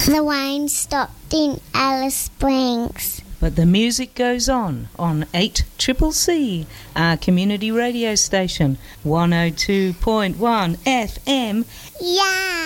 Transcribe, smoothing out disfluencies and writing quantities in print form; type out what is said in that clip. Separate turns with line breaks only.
The rain stopped in Alice Springs.
But the music goes on 8CCC, our community radio station, 102.1 FM.
Yeah!